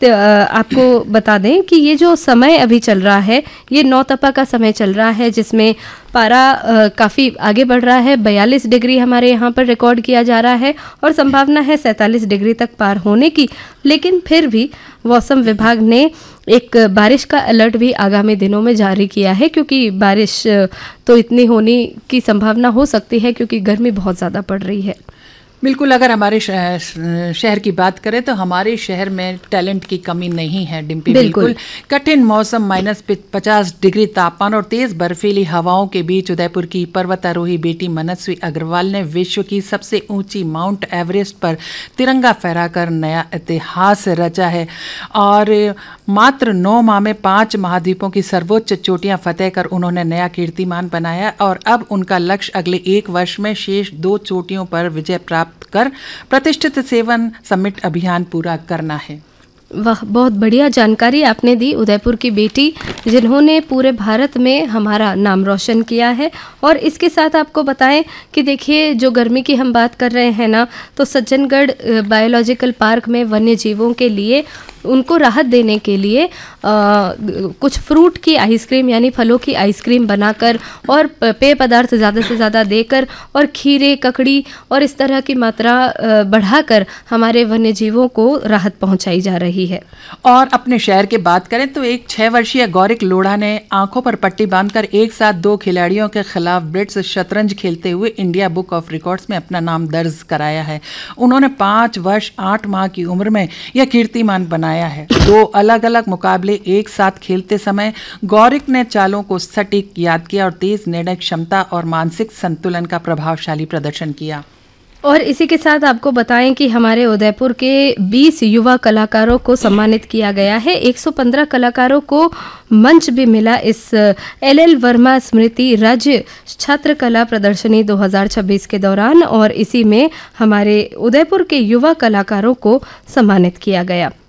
आपको बता दें कि ये जो समय अभी चल रहा है, ये नौतपा का समय चल रहा है, जिसमें पारा काफ़ी आगे बढ़ रहा है। 42 डिग्री हमारे यहाँ पर रिकॉर्ड किया जा रहा है और संभावना है 47 डिग्री तक पार होने की। लेकिन फिर भी मौसम विभाग ने एक बारिश का अलर्ट भी आगामी दिनों में जारी किया है, क्योंकि बारिश तो इतनी होने की संभावना हो सकती है क्योंकि गर्मी बहुत ज़्यादा पड़ रही है। बिल्कुल, अगर हमारे शहर की बात करें तो हमारे शहर में टैलेंट की कमी नहीं है डिम्पी। बिल्कुल कठिन मौसम, -50 डिग्री तापमान और तेज बर्फीली हवाओं के बीच उदयपुर की पर्वतारोही बेटी मनस्वी अग्रवाल ने विश्व की सबसे ऊंची माउंट एवरेस्ट पर तिरंगा फहराकर नया इतिहास रचा है और मात्र 9 माह में 5 महाद्वीपों की सर्वोच्च चोटियां फतेह कर उन्होंने नया कीर्तिमान बनाया और अब उनका लक्ष्य अगले 1 वर्ष में शेष 2 चोटियों पर विजय प्राप्त कर प्रतिष्ठित 7 समिट अभियान पूरा करना है। वाह, बहुत बढ़िया जानकारी आपने दी। उदयपुर की बेटी जिन्होंने पूरे भारत में हमारा नाम रोशन किया है। और इसके साथ आपको बताएं कि देखिए, जो गर्मी की हम बात कर रहे हैं ना, तो सज्जनगढ़ बायोलॉजिकल पार्क में वन्य जीवों के लिए उनको राहत देने के लिए कुछ फ्रूट की आइसक्रीम यानी फलों की आइसक्रीम बनाकर और पेय पदार्थ ज़्यादा से ज़्यादा देकर और खीरे, ककड़ी और इस तरह की मात्रा बढ़ाकर हमारे वन्य जीवों को राहत पहुंचाई जा रही है। और अपने शहर की बात करें तो एक 6 वर्षीय गौरिक लोढ़ा ने आंखों पर पट्टी बांधकर एक साथ 2 खिलाड़ियों के खिलाफ ब्रिट्स शतरंज खेलते हुए इंडिया बुक ऑफ रिकॉर्ड्स में अपना नाम दर्ज कराया है। उन्होंने 5 वर्ष 8 माह की उम्र में यह कीर्तिमान बनाया है। 2 अलग अलग मुकाबले एक साथ खेलते समय गौरिक ने चालों को सटीक याद किया और तेज निर्णय क्षमता और मानसिक संतुलन का प्रभावशाली प्रदर्शन किया। और इसी के साथ आपको बताएं कि हमारे उदयपुर के 20 युवा कलाकारों को सम्मानित किया गया है। 115 कलाकारों को मंच भी मिला इस LL वर्मा स्मृति राज्य छात्र कला प्रदर्शनी 2026 के दौरान और इसी में हमारे उदयपुर के युवा कलाकारों को सम्मानित किया गया।